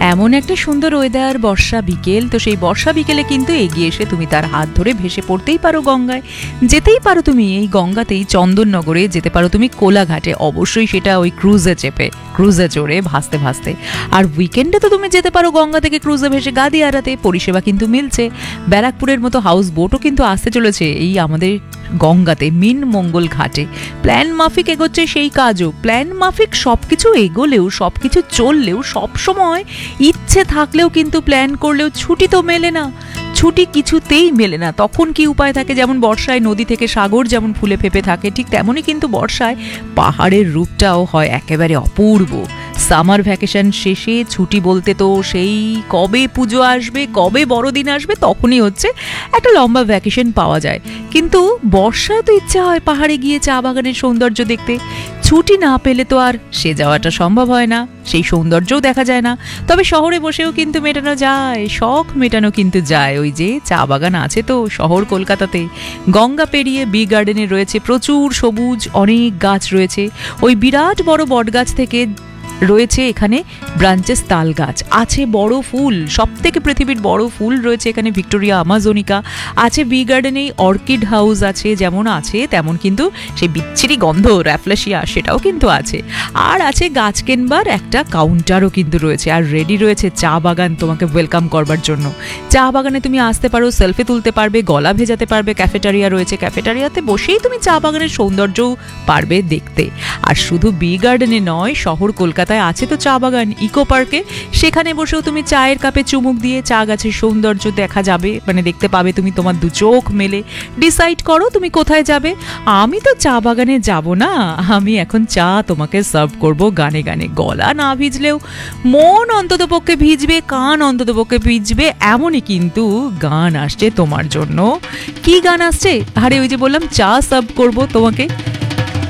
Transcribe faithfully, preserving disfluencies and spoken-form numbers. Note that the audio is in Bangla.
এমন একটা সুন্দর ওয়েদার, বর্ষা বিকেল। তো সেই বর্ষা বিকেলে কিন্তু এগিয়ে এসে তুমি তার হাত ধরে ভেসে পড়তেই পারো গঙ্গায়, যেতেই পারো তুমি এই গঙ্গাতেই চন্দননগরে, যেতে পারো তুমি কোলাঘাটে, অবশ্যই সেটা ওই ক্রুজে চেপে, ক্রুজে চড়ে ভাসতে ভাসতে। আর উইকেন্ডে তো তুমি যেতে পারো গঙ্গা থেকে ক্রুজে ভেসে গাদিয়ারাতে, পরিষেবা কিন্তু মিলছে। ব্যারাকপুরের মতো হাউস বোটও কিন্তু আসতে চলেছে এই আমাদের গঙ্গাতে, মিন মঙ্গল ঘাটে। প্ল্যান মাফিক এগোচ্ছে সেই কাজও, প্ল্যান মাফিক সব কিছু এগোলেও, সব কিছু চললেও, সব সময় ইচ্ছে থাকলেও কিন্তু প্ল্যান করলেও ছুটি তো মেলে না, ছুটি কিছুতেই মেলে না। তখন কি উপায় থাকে? যেমন বর্ষায় নদী থেকে সাগর যেমন ফুলে ফেপে থাকে, ঠিক তেমনই কিন্তু বর্ষায় পাহাড়ের রূপটাও হয় একেবারে অপূর্ব। সামার ভ্যাকেশন শেষে ছুটি বলতে তো সেই কবে পুজো আসবে, কবে বড়দিন আসবে, তখনই হচ্ছে একটা লম্বা ভ্যাকেশন পাওয়া যায়। কিন্তু বর্ষায় তো ইচ্ছা হয় পাহাড়ে গিয়ে চা বাগানের সৌন্দর্য দেখতে। ছুটি না পেলে তো আর সে যাওয়াটা সম্ভব হয় না, সেই সৌন্দর্যও দেখা যায় না। তবে শহরে বসেও কিন্তু মেটানো যায়, শখ মেটানো কিন্তু যায়। ওই যে চা বাগান আছে তো শহর কলকাতাতে, গঙ্গা পেরিয়ে বি গার্ডেনে রয়েছে প্রচুর সবুজ, অনেক গাছ রয়েছে। ওই বিরাট বড় বট গাছ থেকে রয়েছে এখানে ব্রাঞ্চেস তাল গাছ, আছে বড় ফুল, সব থেকে পৃথিবীর বড় ফুল রয়েছে এখানে ভিক্টোরিয়া আমাজোনিকা। আছে বি গার্ডেনেই অর্কিড হাউস আছে, যেমন আছে তেমন কিন্তু সেই বিচ্ছিরি গন্ধ র্যাফলেশিয়া সেটাও কিন্তু আছে। আর আছে গাছ কেনবার একটা কাউন্টারও কিন্তু রয়েছে, আর রেডি রয়েছে চা বাগান তোমাকে ওয়েলকাম করবার জন্য। চা বাগানে তুমি আসতে পারো, সেলফি তুলতে পারবে, গলা ভেজাতে পারবে। ক্যাফেটারিয়া রয়েছে, ক্যাফেটারিয়াতে বসেই তুমি চা বাগানের সৌন্দর্যও পারবে দেখতে। আর শুধু বি গার্ডেনে নয়, শহর কলকাতা আছে তো চা বাগান ইকো পার্কে, সেখানে বসেও তুমি চায়ের কাপে চুমুক দিয়ে চা গাছের সৌন্দর্য দেখা যাবে, মানে দেখতে পাবে তুমি, তোমার দু চোখ মেলে। ডিসাইড করো তুমি কোথায় যাবে। আমি তো চা বাগানে যাব না, আমি এখন চা তোমাকে সার্ভ করব গানে গানে। গলা না ভিজলেও মন অন্তত পক্ষে ভিজবে, কান অন্তত পক্ষে ভিজবে, এমনই কিন্তু গান আসছে তোমার জন্য। কি গান আসছে? আরে ওই যে বললাম চা সার্ভ করব তোমাকে,